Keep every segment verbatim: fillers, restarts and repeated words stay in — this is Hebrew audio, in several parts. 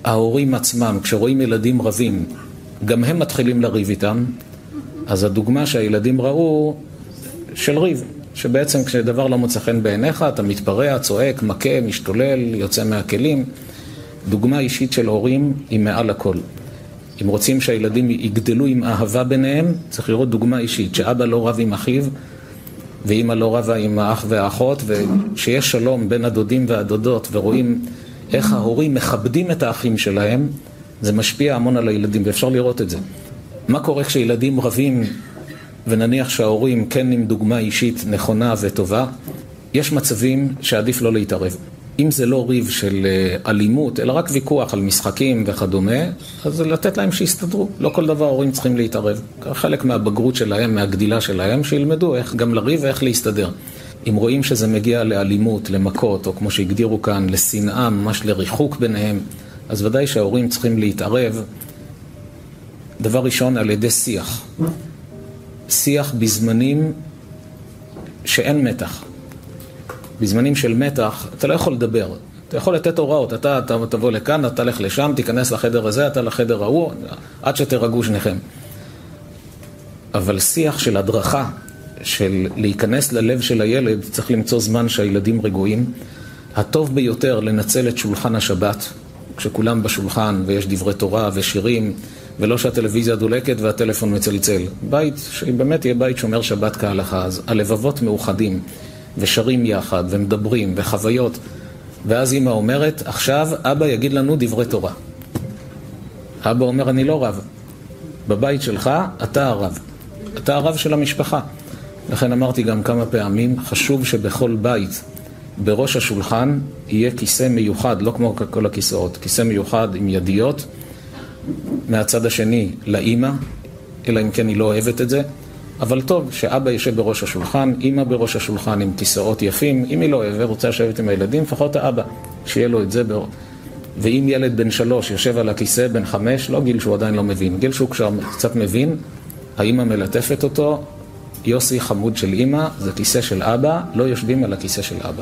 ההורים עצמם, כשרואים ילדים רבים, גם הם מתחילים לריב איתם, אז הדוגמה שהילדים ראו של ריב, שבעצם כשדבר לא מוצא חן בעיניך, אתה מתפרע, צועק, מכה, משתולל, יוצא מהכלים. דוגמה אישית של הורים היא מעל הכל. אם רוצים שהילדים יגדלו עם אהבה ביניהם, צריך לראות דוגמה אישית, שאבא לא רב עם אחיו, ואמא לא רבה עם האח והאחות, ושיש שלום בין הדודים והדודות, ורואים איך ההורים מכבדים את האחים שלהם, זה משפיע המון על הילדים, ואפשר לראות את זה. מה קורה כשילדים רבים, ונניח שההורים כן עם דוגמה אישית נכונה וטובה, יש מצבים שעדיף לא להתערב. אם זה לא ריב של אלימות, אלא רק ויכוח על משחקים וכדומה, אז לתת להם שיסתדרו. לא כל דבר ההורים צריכים להתערב. חלק מהבגרות שלהם, מהגדילה שלהם, שילמדו איך גם לריב ואיך להסתדר. אם רואים שזה מגיע לאלימות, למכות, או כמו שהגדירו כאן, לשנאה, ממש לריחוק ביניהם, אז ודאי שההורים צריכים להתערב, דבר ראשון, על ידי שיח. שיח בזמנים שאין מתח. בזמנים של מתח, אתה לא יכול לדבר. אתה יכול לתת הוראות. אתה, אתה תבוא לכאן, אתה תלך לשם, תיכנס לחדר הזה, אתה לחדר ההוא, עד שתרגעו שניכם. אבל שיח של הדרכה, של להיכנס ללב של הילד, צריך למצוא זמן שהילדים רגועים. הטוב ביותר לנצל את שולחן השבת, כשכולם בשולחן ויש דברי תורה ושירים, ולא שהטלוויזיה דולקת והטלפון מצלצל. בית שבאמת יהיה בית שומר שבת כהלכה, אז הלבבות מאוחדים, ושרים יחד, ומדברים, וחוויות. ואז אמא אומרת, עכשיו אבא יגיד לנו דברי תורה. אבא אומר, אני לא רב. בבית שלך, אתה הרב. אתה הרב של המשפחה. לכן אמרתי גם כמה פעמים, חשוב שבכל בית, בראש השולחן, יהיה כיסא מיוחד, לא כמו כל הכיסאות, כיסא מיוחד עם ידיות, מהצד השני לאמא, אלא אם כן היא לא אוהבת את זה, אבל טוב שאבא יושב בראש השולחן, אמא בראש השולחן עם כיסאות יפים, אם היא לא אוהבת, רוצה לשבת עם הילדים, לפחות האבא, שיהיה לו את זה בראש. ואם ילד בן שלוש יושב על הכיסא, בן חמש, לא גיל שהוא עדיין לא מבין, גיל שהוא כבר קצת מבין, האמא מלטפת אותו, יוסי חמוד של אמא, זה כיסא של אבא, לא יושבים על הכיסא של אבא.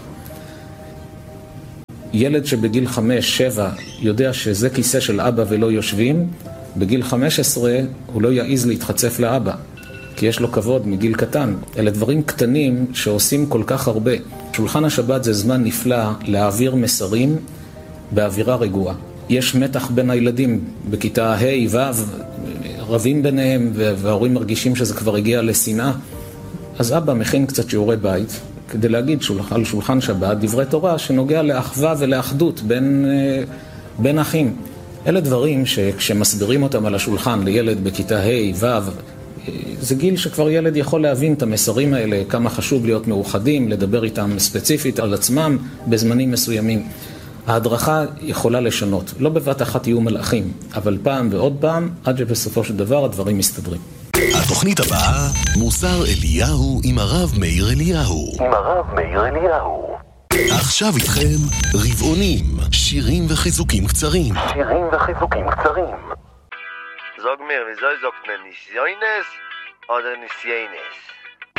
ילד שבגיל חמש, שבע, יודע שזה כיסא של אבא ולא יושבים, בגיל חמש עשרה הוא לא יעיז להתחצף לאבא, כי יש לו כבוד מגיל קטן. אלה דברים קטנים שעושים כל כך הרבה. שולחן השבת זה זמן נפלא להעביר מסרים באווירה רגועה. יש מתח בין הילדים בכיתה ה' ו', רבים ביניהם, וההורים מרגישים שזה כבר הגיע לשנאה. אז אבא מכין קצת שיעורי בית, כדי להגיד על שולחן שבת דברי תורה שנוגע לאחווה ולאחדות בין, בין אחים. אלה דברים שכשמסבירים אותם על השולחן לילד בכיתה ה' ו', זה גיל שכבר ילד יכול להבין את המסרים האלה, כמה חשוב להיות מאוחדים, לדבר איתם ספציפית על עצמם בזמנים מסוימים. ההדרכה יכולה לשנות, לא בבת אחת יהיו מלאכים, אבל פעם ועוד פעם, עד שבסופו של דבר הדברים מסתדרים. התוכנית הבאה, מוסר אליהו עם הרב מאיר אליהו. עם הרב מאיר אליהו. עכשיו איתכם רבעונים, שירים וחיזוקים קצרים. שירים וחיזוקים קצרים. Sag mir, wieso sagt man nicht Joines oder nicht Jenes?